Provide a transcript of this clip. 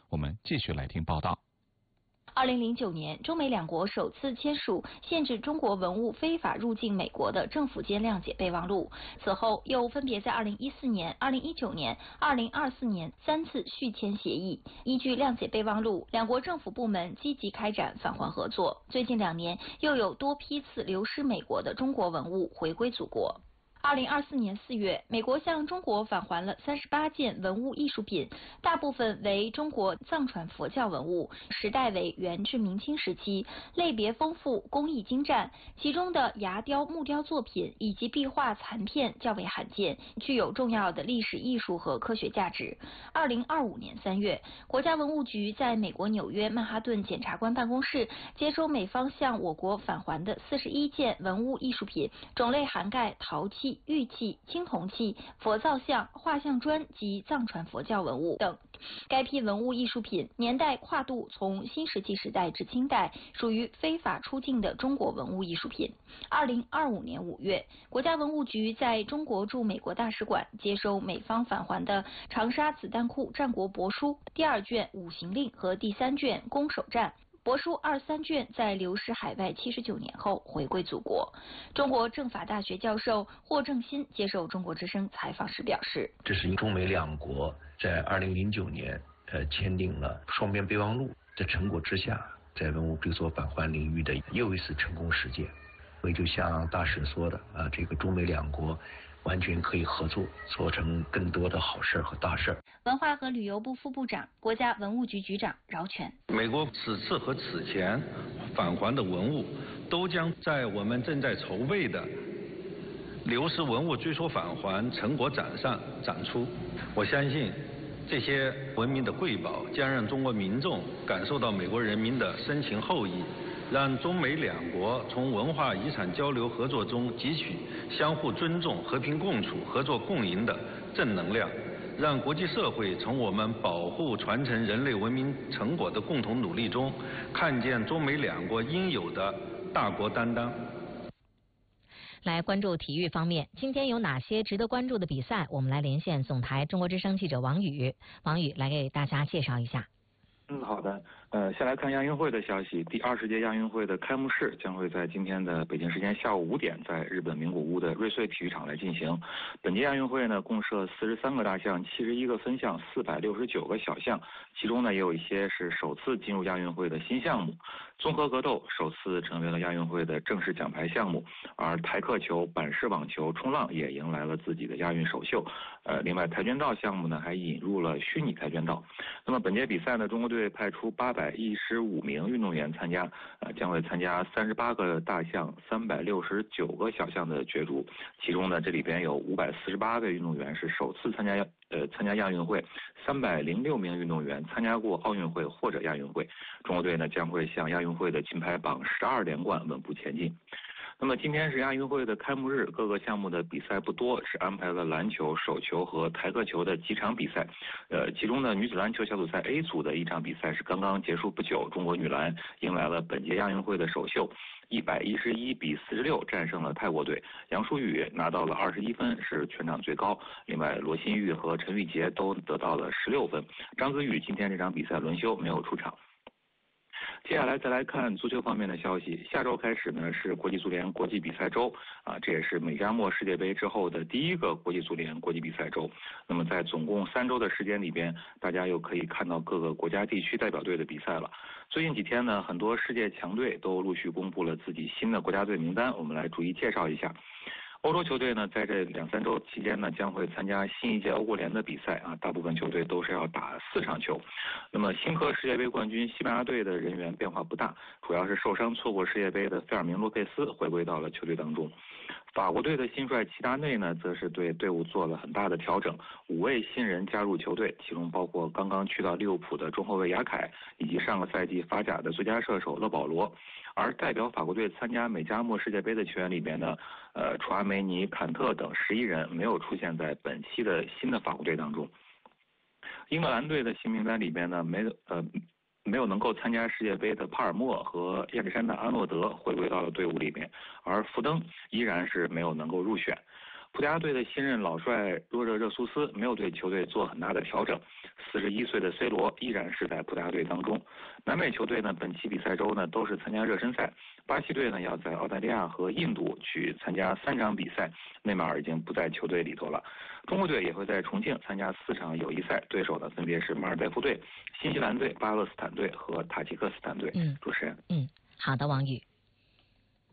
我们继续来听报道。 2009年，中美两国首次签署限制中国文物非法入境美国的政府间谅解备忘录。此后，又分别在2014年、2019年、2024年3次续签协议。依据谅解备忘录，两国政府部门积极开展返还合作。最近2年，又有多批次流失美国的中国文物回归祖国。2024年4月，美国向中国返还了38件文物艺术品，大部分为中国藏传佛教文物，时代为元至明清时期，类别丰富，工艺精湛，其中的牙雕、木雕作品以及壁画残片较为罕见，具有重要的历史艺术和科学价值。2025年3月，国家文物局在美国纽约曼哈顿检察官办公室接收美方向我国返还的41件文物艺术品，种类涵盖陶器、玉器、青铜器、佛造像、画像砖及藏传佛教文物等。该批文物艺术品年代跨度从新石器时代至清代，属于非法出境的中国文物艺术品。2025年5月，国家文物局在中国驻美国大使馆接收美方返还的长沙子弹库战国帛书第2卷五行令和第3卷攻守战。帛书23卷在流失海外79年后回归祖国。中国政法大学教授霍正新接受中国之声采访时表示， 这是中美两国在2009年签订了双边备忘录的成果之下，在文物追索返还领域的又一次成功实践。所以就像大使说的这个中美两国完全可以合作，做成更多的好事和大事。 文化和旅游部副部长、国家文物局局长饶全： 美国此次和此前返还的文物，都将在我们正在筹备的流失文物追索返还成果展上展出。我相信，这些文明的瑰宝将让中国民众感受到美国人民的深情厚谊，让中美两国从文化遗产交流合作中汲取相互尊重、和平共处、合作共赢的正能量，让国际社会从我们保护传承人类文明成果的共同努力中，看见中美两国应有的大国担当。 来关注体育方面，今天有哪些值得关注的比赛？我们来连线总台中国之声记者王宇。王宇来给大家介绍一下。 好的。先来看亚运会的消息。第20届亚运会的开幕式将会在今天的北京时间下午5点，在日本名古屋的瑞穗体育场来进行。本届亚运会呢，共设43个大项、71个分项、469个小项，其中呢也有一些是首次进入亚运会的新项目。综合格斗首次成为了亚运会的正式奖牌项目，而台克球、板式网球、冲浪也迎来了自己的亚运首秀。另外跆拳道项目呢还引入了虚拟跆拳道。那么本届比赛呢，中国队派出815名运动员参加，将会参加38个大项、369个小项的角逐。其中呢，这里边有548位运动员是首次参加亚运会，306名运动员参加过奥运会或者亚运会。中国队呢将会向亚运会的金牌榜12连冠稳步前进。那么今天是亚运会的开幕日，各个项目的比赛不多，只安排了篮球、手球和台克球的几场比赛。其中呢，女子篮球小组赛 A 组的一场比赛是刚刚结束不久，中国女篮迎来了本届亚运会的首秀，111比46战胜了泰国队。杨舒雨拿到了21分，是全场最高。另外，罗新玉和陈玉洁都得到了16分。张子宇今天这场比赛轮休没有出场。接下来再来看足球方面的消息。下周开始呢是国际足联国际比赛周这也是美加墨世界杯之后的第一个国际足联国际比赛周。那么在总共3周的时间里边，大家又可以看到各个国家地区代表队的比赛了。最近几天呢，很多世界强队都陆续公布了自己新的国家队名单，我们来逐一介绍一下。欧洲球队呢，在这2-3周期间呢，将会参加新一届欧国联的比赛大部分球队都是要打4场球。那么新科世界杯冠军西班牙队的人员变化不大，主要是受伤错过世界杯的费尔明·洛佩斯回归到了球队当中。法国队的新帅齐达内呢，则是对队伍做了很大的调整，5位新人加入球队，其中包括刚刚去到利物浦的中后卫雅凯，以及上个赛季法甲的最佳射手勒保罗。而代表法国队参加美加墨世界杯的球员里面呢，除阿梅尼、坎特等11人没有出现在本期的新的法国队当中。英格兰队的新名单里边呢，没有能够参加世界杯的帕尔默和亚历山大·阿诺德回归到了队伍里面，而福登依然是没有能够入选。葡葡萄牙队的新任老帅若热热苏斯没有对球队做很大的调整，41岁的 C 罗依然是在葡萄牙队当中。南美球队呢，本期比赛周呢都是参加热身赛。巴西队呢要在澳大利亚和印度去参加3场比赛，内马尔已经不在球队里头了。中国队也会在重庆参加4场友谊赛，对手呢分别是马尔代夫队、新西兰队、巴勒斯坦队和塔吉克斯坦队。主持人。 好的，王宇。